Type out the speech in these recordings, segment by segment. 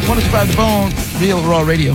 105 The Bone, Real Raw Radio.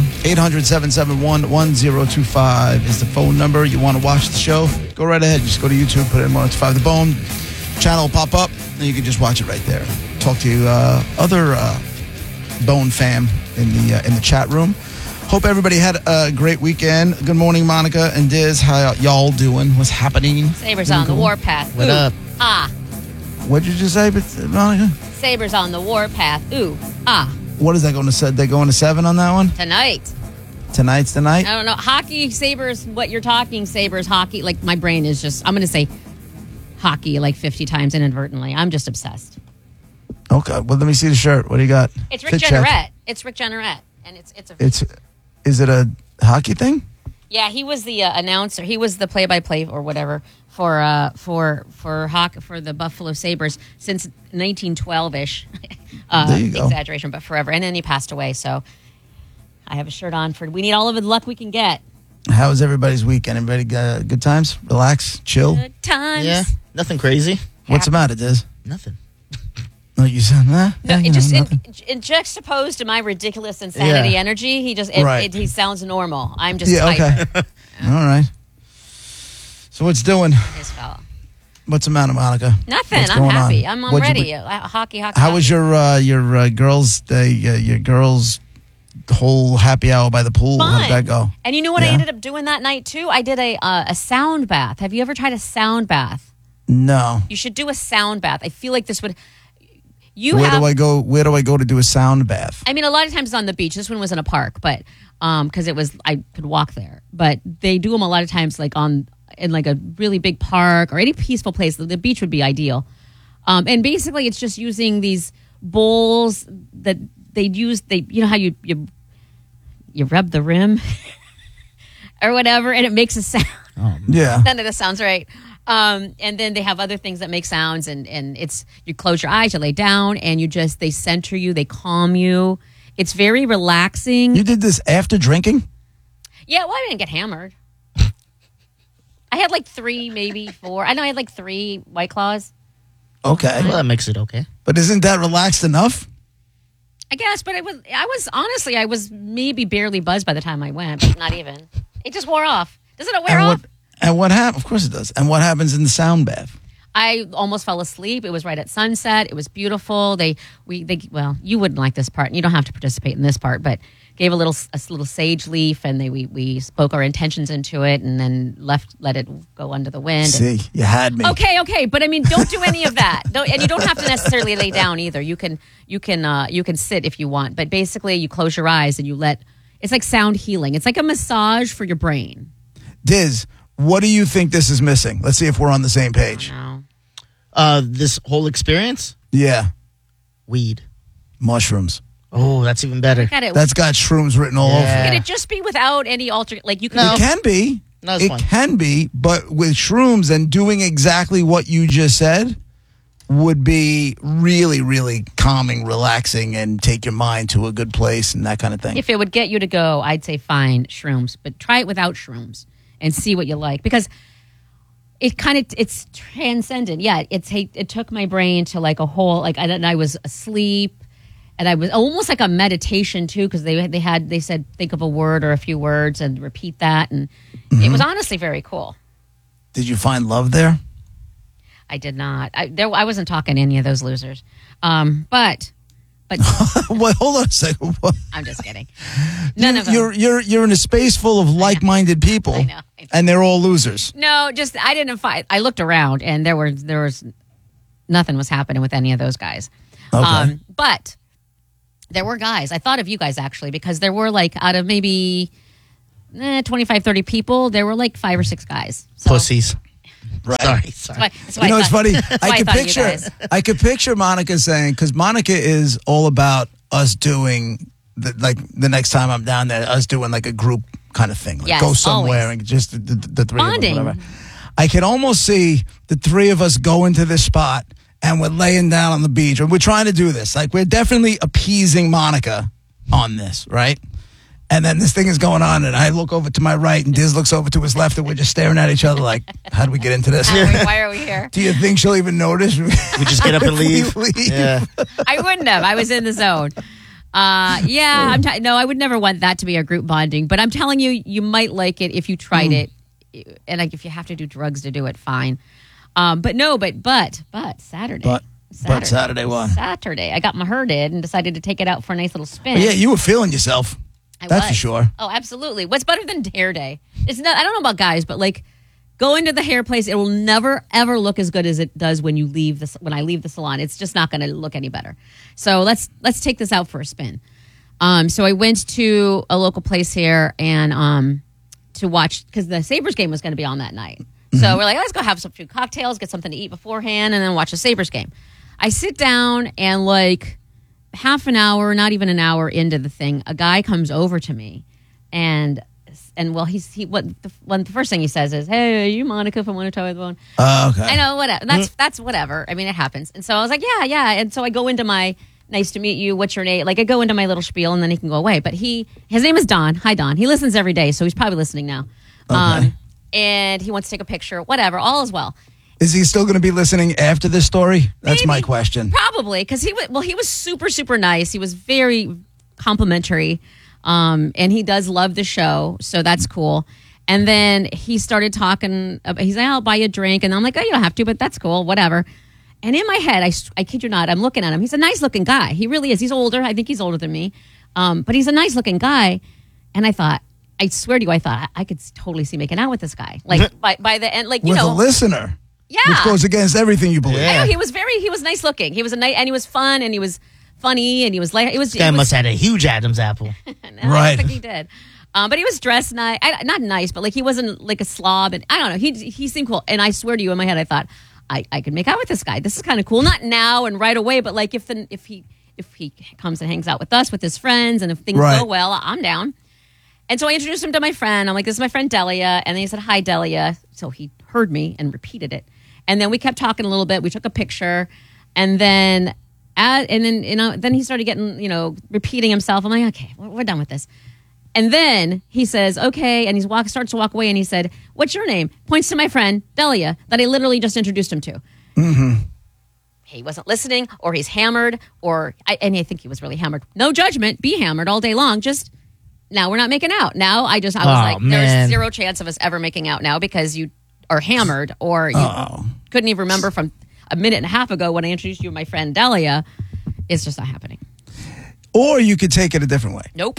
800-771-1025 is the phone number. You want to watch the show? Go right ahead. Just go to YouTube, put in 105 The Bone. Channel will pop up, and you can just watch it right there. Talk to other Bone fam in the chat room. Hope everybody had a great weekend. Good morning, Monica and Diz. How y'all doing? What's happening? Sabres on the warpath. What up? What'd you just say, Monica? Sabres on the warpath. Ooh, What is that going to say? They going to 7 on that one? Tonight. Tonight's the night? I don't know. Hockey, Sabres, what you're talking, Sabres, hockey. Like, my brain is just, I'm going to say hockey like 50 times inadvertently. I'm just obsessed. Okay. Well, let me see the shirt. What do you got? It's Rick Jeanneret. It's Rick Jeanneret. And Is it a hockey thing? Yeah, he was the announcer. He was the play-by-play or whatever for hockey for the Buffalo Sabres since 1912-ish. There you go. Exaggeration, but forever. And then he passed away. So I have a shirt on for. We need all of the luck we can get. How was everybody's weekend? Everybody got good times? Relax? Chill? Good times. Yeah, nothing crazy. What's the matter, Diz? Nothing. No, you said that? No, it just in juxtaposed to my ridiculous insanity energy, he sounds normal. I'm just okay. All right. So what's doing? His fella. What's the matter, Monica? Nothing. What's I'm going happy. on? I'm ready. Hockey. How was your girls' day? Your girls' whole happy hour by the pool? Fun. How did that go? And you know what I ended up doing that night too? I did a sound bath. Have you ever tried a sound bath? No. You should do a sound bath. I feel like this would. Where do I go to do a sound bath? I mean, a lot of times it's on the beach. This one was in a park, but because I could walk there. But they do them a lot of times like in like a really big park or any peaceful place. The beach would be ideal. And basically, it's just using these bowls that they'd use. You know how you rub the rim or whatever, and it makes a sound. Yeah. None of this sounds right. And then they have other things that make sounds, and it's you close your eyes, you lay down, and they center you, they calm you. It's very relaxing. You did this after drinking? Yeah, well, I didn't get hammered. I had like 3, maybe 4. I know I had like 3 White Claws. Okay. Well, that makes it okay. But isn't that relaxed enough? I guess, but I was maybe barely buzzed by the time I went, but not even. It just wore off. Doesn't it wear off? And what happened? Of course it does. And what happens in the sound bath? I almost fell asleep. It was right at sunset. It was beautiful. Well, you wouldn't like this part. You don't have to participate in this part, but gave a little sage leaf, and we spoke our intentions into it, and then let it go under the wind. See, you had me. Okay, but I mean, don't do any of that. And you don't have to necessarily lay down either. You can sit if you want, but basically, you close your eyes and it's like sound healing. It's like a massage for your brain. Diz, what do you think this is missing? Let's see if we're on the same page. This whole experience? Yeah. Weed. Mushrooms. Oh, that's even better. That's got shrooms written all over it. Could it just be without any like you can? No. It can be. No, it can be, but with shrooms and doing exactly what you just said would be really, really calming, relaxing, and take your mind to a good place and that kind of thing. If it would get you to go, I'd say fine, shrooms, but try it without shrooms and see what you like, because it's transcendent. Yeah, it took my brain to like a whole, like I was asleep, and I was almost like a meditation too, because they said think of a word or a few words and repeat that, and it was honestly very cool. Did you find love there? I did not. I wasn't talking to any of those losers, but. Well, hold on a second. What? I'm just kidding. None of them. You're in a space full of like-minded people, I know. And they're all losers. No, just I didn't fight. I looked around, and there was nothing was happening with any of those guys. Okay. But there were guys. I thought of you guys actually, because there were like out of maybe 25, 30 people, there were like 5 or 6 guys. So, pussies. Right. Sorry. That's why You know, it's funny. I could picture Monica saying, because Monica is all about us doing the next time I'm down there, us doing like a group kind of thing, like Yes, go somewhere always. and just the 3 Bonding. of us, whatever. I can almost see the 3 of us go into this spot and we're laying down on the beach, and we're trying to do this. Like, we're definitely appeasing Monica on this, right? And then this thing is going on, and I look over to my right, and Diz looks over to his left, and we're just staring at each other like, how do we get into this? Why are we here? Do you think she'll even notice? We just get up and leave. We leave? Yeah. I wouldn't have. I was in the zone. Yeah. No, I would never want that to be a group bonding. But I'm telling you, you might like it if you tried it, and like if you have to do drugs to do it, fine. But Saturday. But Saturday what? Saturday, I got my herded and decided to take it out for a nice little spin. But yeah, you were feeling yourself. That's for sure. Oh, absolutely. What's better than hair day? It's not. I don't know about guys, but like going to the hair place, it will never ever look as good as it does when when I leave the salon. It's just not going to look any better. So let's take this out for a spin. So I went to a local place here and to watch because the Sabres game was going to be on that night. So we're like, let's go have some few cocktails, get something to eat beforehand, and then watch the Sabres game. I sit down and like half an hour, not even an hour into the thing, a guy comes over to me, and well, the first thing he says is, "Hey, are you Monica from Winter Toy Bone?" Okay. I know, whatever. That's whatever. I mean, it happens. And so I was like, yeah. And so I go into my nice to meet you. What's your name? Like I go into my little spiel, and then he can go away. But his name is Don. Hi, Don. He listens every day, so he's probably listening now. Okay. And he wants to take a picture. Whatever. All is well. Is he still going to be listening after this story? That's Maybe. my question. Probably, because he was super, super nice. He was very complimentary, and he does love the show, so that's cool. And then he started talking. He's like, "I'll buy you a drink," and I'm like, "Oh, you don't have to, but that's cool, whatever." And in my head, I kid you not, I'm looking at him. He's a nice-looking guy. He really is. He's older. I think he's older than me, but he's a nice-looking guy. And I thought, I swear to you, I thought I could totally see making out with this guy. Like by the end, like you With know, a listener. yeah, Which goes against everything you believe. I know, he was nice looking. He was and he was fun, and he was funny, and he was like, This guy must have had a huge Adam's apple. No, I Right. don't think he did. But he was dressed nice, not nice, but like he wasn't like a slob, and I don't know. He seemed cool, and I swear to you, in my head, I thought I could make out with this guy. This is kind of cool. Not now and right away, but like if he comes and hangs out with us with his friends, and if things Right. go well, I'm down. And so I introduced him to my friend. I'm like, this is my friend Delia. And then he said, hi, Delia. So he heard me and repeated it. And then we kept talking a little bit. We took a picture. And then then he started getting, repeating himself. I'm like, okay, we're done with this. And then he says, okay. And starts to walk away. And he said, what's your name? Points to my friend Delia that I literally just introduced him to. Mm-hmm. He wasn't listening, or he's hammered, and I think he was really hammered. No judgment. Be hammered all day long. Just... Now we're not making out. Now I was like, there's zero chance of us ever making out now because you are hammered or you couldn't even remember from a minute and a half ago when I introduced you to my friend Delia. It's just not happening. Or you could take it a different way. Nope.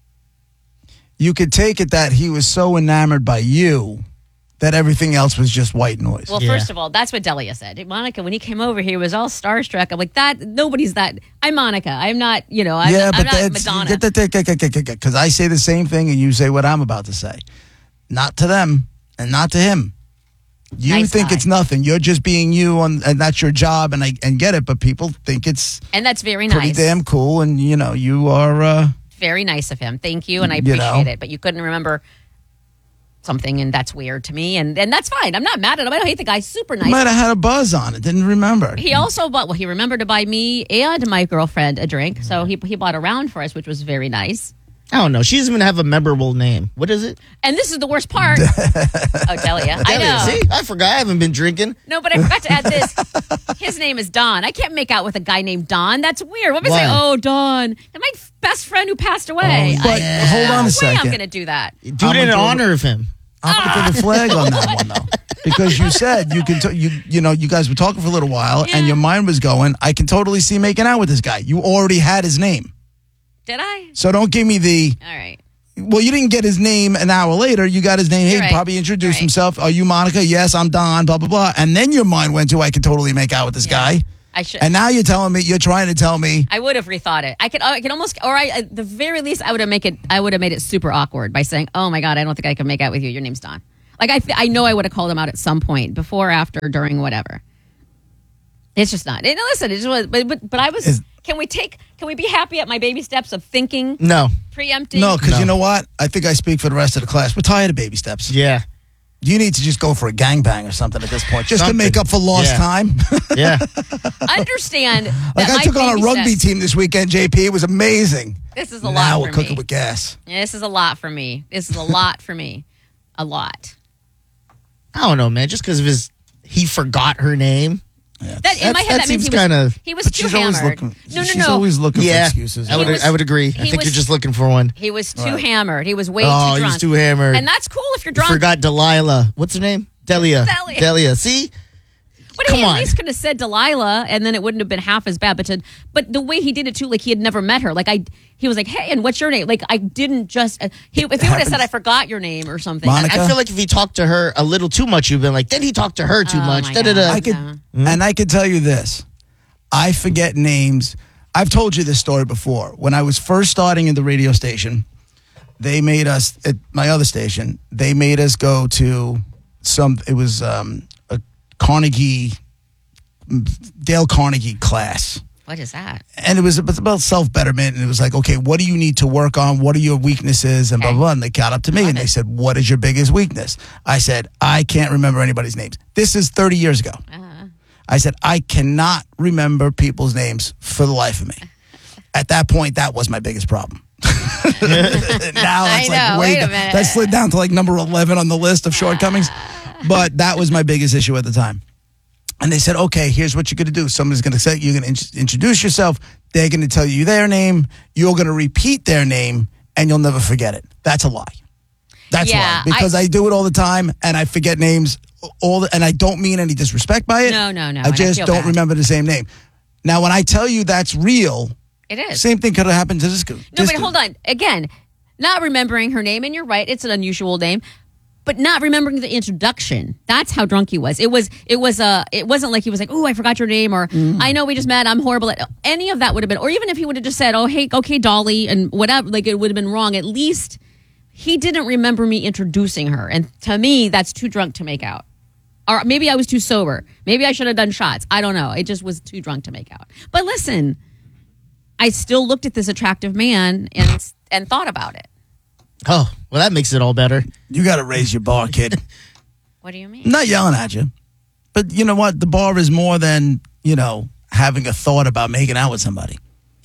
You could take it that he was so enamored by you that everything else was just white noise. Well, first of all, that's what Delia said. Monica, when he came over, he was all starstruck. I'm like, nobody's that. I'm Monica. I'm not, I'm not Madonna. Because I say the same thing and you say what I'm about to say. Not to them and not to him. You Nice think guy. it's nothing. You're just being you, and that's your job, and I get it, but people think it's And that's very pretty nice. damn cool, and, you are... Very nice of him. Thank you, and I You know. appreciate it. But you couldn't remember something, and that's weird to me, and that's fine. I'm not mad at him. I don't hate the guy. Super nice. might have had a buzz on it, didn't remember. He also he remembered to buy me and my girlfriend a drink. So he bought a round for us, which was very nice. I don't know. She doesn't even have a memorable name. What is it? And this is the worst part. Oh, Delia. I know. See, I forgot. I haven't been drinking. No, but I forgot to add this. His name is Don. I can't make out with a guy named Don. That's weird. What if I say, Why? oh, Don? And my best friend who passed away. But hold on a No way second. I'm going to do that. Do it I'm in gonna go- honor of him. I'm going to put the flag on that one, though. Because you said you can, you guys were talking for a little while, Yeah. and your mind was going, I can totally see making out with this guy. You already had his name. Did I? So don't give me the... All right. Well, you didn't get his name an hour later. You got his name. Hey, You're right. probably introduced You're right. himself. Are you Monica? Yes, I'm Don, blah, blah, blah. And then your mind went to, I can totally make out with this guy. I should. And now you're trying to tell me. I would have rethought it. I could almost, or at the very least, I would have made it super awkward by saying, "Oh my God, I don't think I can make out with you. Your name's Don." Like I know I would have called him out at some point, before, after, during, whatever. It's just not. And listen, it just was. But I was. Can we be happy at my baby steps of thinking, No. preempting? No, because No. you know what? I think I speak for the rest of the class. We're tired of baby steps. Yeah. You need to just go for a gangbang or something at this point, just Something. to make up for lost Yeah. time. Yeah. Understand that Like I my took on a baby rugby steps- team this weekend, JP. It was amazing. This is a lot Now for we're me. cooking with gas. This is a lot for me. This is a lot for me. A lot. I don't know, man. Just because he forgot her name That in my head, that means seems he was kinda- he was But too she's always hammered. looking. No, She's always looking for Yeah, excuses. I would agree. I think was- you're just looking for one. He was too Right. hammered. He was way Oh, too drunk. he was too hammered. And that's cool if you're drunk. Forgot Delilah. What's her name? Delia. Delia. Delia. See? But Come he at on. least could have said Delilah, and then it wouldn't have been half as bad. But the way he did it too, like he had never met her. Like he was like, "Hey, and what's your name?" Like I didn't just. If he would have happens. said, "I forgot your name" or something. Monica? I feel like if he talked to her a little too much, you've been like, did he talk to her too much? my Da-da-da. God. I could, Yeah. and I could tell you this: I forget names. I've told you this story before. When I was first starting in the radio station, they made us at my other station. They made us go to some. It was a Dale Carnegie class. What is that? And it was about self-betterment, and it was like, okay, what do you need to work on? What are your weaknesses? And blah, blah, blah. And they got up to me, and they said, what is your biggest weakness? I said, I can't remember anybody's names. This is 30 years ago. I said, I cannot remember people's names for the life of me. At that point, that was my biggest problem. Now I it's know, like, wait a minute. that slid down to like number 11 on the list of shortcomings. But that was my biggest issue at the time. And they said, okay, here's what you're going to do. Somebody's going to say, you're going to introduce yourself. They're going to tell you their name. You're going to repeat their name, and you'll never forget it. That's a lie. That's Yeah, why. Because I do it all the time, and I forget names and I don't mean any disrespect by it. No. I and just feel don't bad. remember the same name. Now, when I tell you that's real, It is. same thing could have happened to this. No, but hold on. Again, not remembering her name, and you're right, it's an unusual name, but not remembering the introduction. That's how drunk he was. It wasn't like he was like, "Oh, I forgot your name," or "I know we just met. I'm horrible at." Any of that would have been, or even if he would have just said, "Oh, hey, okay, Dolly," and whatever, like it would have been wrong. At least he didn't remember me introducing her, and to me, that's too drunk to make out. Or maybe I was too sober. Maybe I should have done shots. I don't know. It just was too drunk to make out. But listen, I still looked at this attractive man and thought about it. Oh, well, that makes it all better. You got to raise your bar, kid. What do you mean? I'm not yelling at you. But you know what? The bar is more than, having a thought about making out with somebody.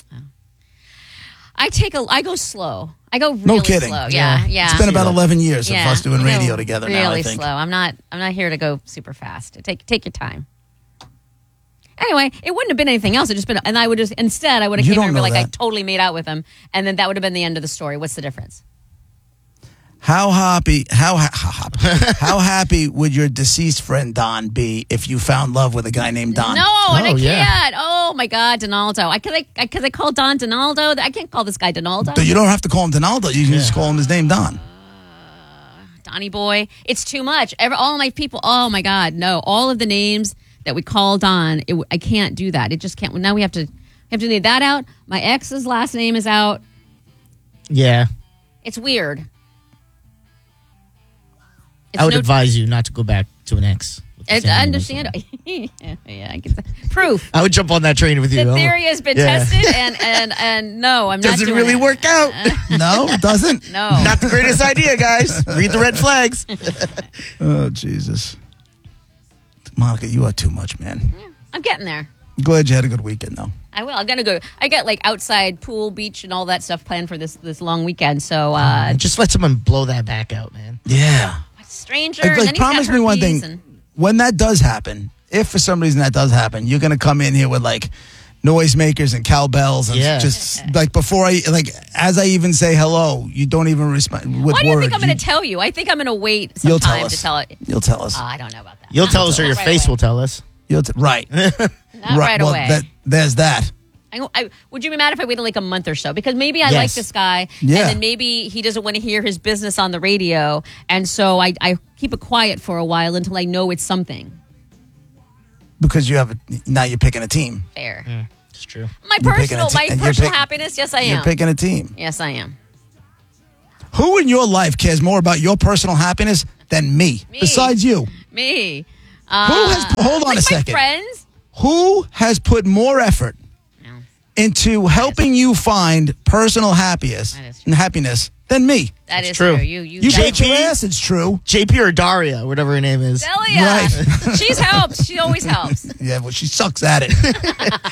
I go slow. I go really No kidding. slow. Yeah. It's been about 11 years of Yeah, us doing I go radio together really now, I think. slow. I'm not here to go super fast. Take your time. Anyway, it wouldn't have been anything else. It just been, and I would just instead I would have You came here don't and be know like, I that. totally made out with him, and then that would have been the end of the story. What's the difference? How happy would your deceased friend Don be if you found love with a guy named Don? No, and I Oh, yeah. can't. Oh my God, Donaldo. Because I call Don Donaldo. I can't call this guy Donaldo. So you don't have to call him Donaldo. You can just call him his name, Don. Donnie boy. It's too much. All my people. Oh my God, no. All of the names that we call Don, I can't do that. It just can't. Now we have to leave that out. My ex's last name is out. Yeah. It's weird. I would advise you not to go back to an ex. with the I same name or understand. something. Yeah, I can say. Proof. I would jump on that train with you. The though. theory has been Yeah. tested, and no, I'm not Doesn't doing really it. work out. No, it doesn't? No. Not the greatest idea, guys. Read the red flags. Oh, Jesus. Monica, you are too much, man. I'm getting there. Glad you had a good weekend, though. I will. I'm gonna go. I got like outside pool, beach, and all that stuff planned for this long weekend. So Just let someone blow that back out, man. Yeah. stranger. and then Like, he's got promise me one herpes thing. and- When that does happen, if for some reason that does happen, you're going to come in here with like noisemakers and cowbells and Yeah. just like before as I even say hello, you don't even respond with Why do you words. think I'm going to tell you? I think I'm going to wait some You'll tell time us. to tell it. You'll tell us. I don't know about that. You'll tell us or your Right face away. will tell us. Right. Not right well, away. There's that. Would you be mad if I waited like a month or so? Because maybe I like Yes. this guy, Yeah. and then maybe he doesn't want to hear his business on the radio, and so I keep it quiet for a while until I know it's something Because now you're picking a team. fair. It's true. My You're picking personal, a te- and you're personal pick- happiness. Yes, I You're am. picking a team. Yes, I am. Who in your life cares more about your personal happiness than me? Me. Besides you? Me. Who has hold on like a second. My friends. Who has put more effort No. into helping you find personal happiness That is true. and happiness than me? That is true. true. You said bet your JP? ass it's true. JP or Daria, whatever her name is. Delia. Right. She's helped. She always helps. Yeah, well, she sucks at it.